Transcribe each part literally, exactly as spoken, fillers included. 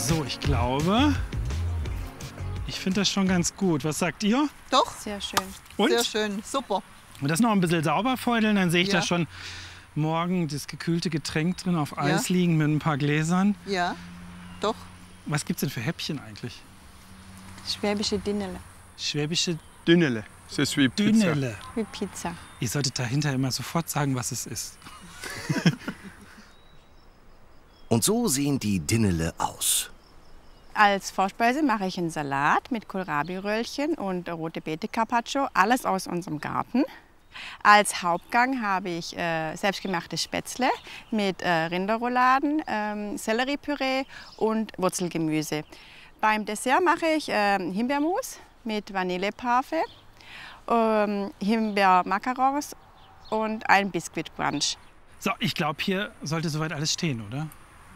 So, ich glaube, ich finde das schon ganz gut. Was sagt ihr? Doch, Sehr schön. Und? sehr schön, super. Und das noch ein bisschen sauber feudeln, dann sehe ich Ja. da schon morgen das gekühlte Getränk drin auf Eis Ja. liegen mit ein paar Gläsern. Ja, doch. Was gibt es denn für Häppchen eigentlich? Schwäbische Dinnele. Schwäbische Dünnele. Das ist wie Pizza. Dünnele. Wie Pizza. Ihr solltet dahinter immer sofort sagen, was es ist. Und so sehen die Dinnele aus. Als Vorspeise mache ich einen Salat mit Kohlrabi-Röllchen und rote Beete Carpaccio, alles aus unserem Garten. Als Hauptgang habe ich äh, selbstgemachtes Spätzle mit äh, Rinderrouladen, ähm, Selleriepüree und Wurzelgemüse. Beim Dessert mache ich äh, Himbeermus mit Vanilleparfait, ähm, Himbeer-Macarons und ein Biskuitbrunch. So, ich glaube, hier sollte soweit alles stehen, oder?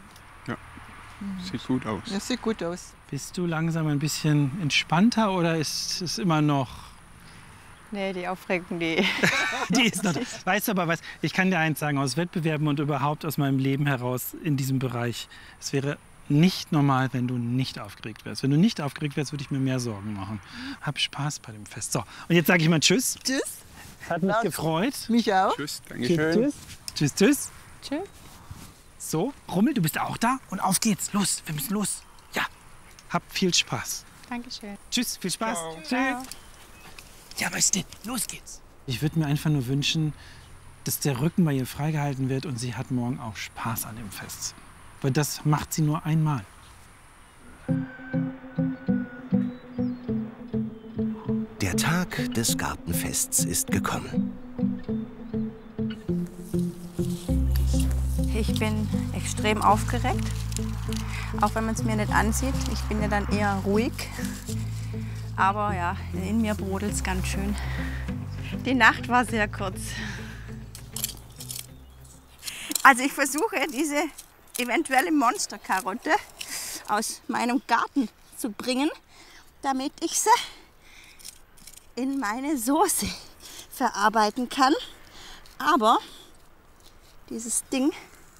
Sieht gut aus. Das sieht gut aus. Bist du langsam ein bisschen entspannter oder ist es immer noch... Nee, die Aufregung, die... Die ist noch da. Weißt du aber was, ich kann dir eins sagen, aus Wettbewerben und überhaupt aus meinem Leben heraus in diesem Bereich, es wäre nicht normal, wenn du nicht aufgeregt wärst. Wenn du nicht aufgeregt wärst, würde ich mir mehr Sorgen machen. Hab Spaß bei dem Fest. So, und jetzt sage ich mal Tschüss. Tschüss. Hat mich gefreut. Mich auch. Tschüss, Dankeschön. Tschüss. Tschüss, tschüss. Tschüss. So, Rummel, du bist auch da und auf geht's. Los, wir müssen los. Ja, habt viel Spaß. Dankeschön. Tschüss, viel Spaß. Ciao. Ja, weißt du, los geht's. Ich würde mir einfach nur wünschen, dass der Rücken bei ihr freigehalten wird und sie hat morgen auch Spaß an dem Fest. Weil das macht sie nur einmal. Der Tag des Gartenfests ist gekommen. Ich bin extrem aufgeregt, auch wenn man es mir nicht ansieht. Ich bin ja dann eher ruhig. Aber ja, in mir brodelt es ganz schön. Die Nacht war sehr kurz. Also ich versuche diese eventuelle Monsterkarotte aus meinem Garten zu bringen, damit ich sie in meine Soße verarbeiten kann. Aber dieses Ding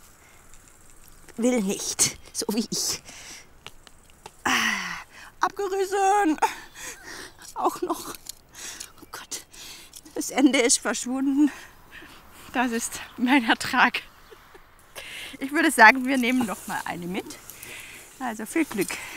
will nicht, so wie ich. Ah, abgerissen. Auch noch. Oh Gott, das Ende ist verschwunden. Das ist mein Ertrag. Ich würde sagen, wir nehmen noch mal eine mit. Also viel Glück.